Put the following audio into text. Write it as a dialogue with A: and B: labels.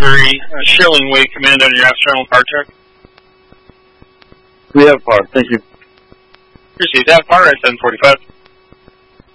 A: Delivery, Sherling Way, command on your external power check.
B: We have power, thank you.
A: Appreciate that. Power at 745.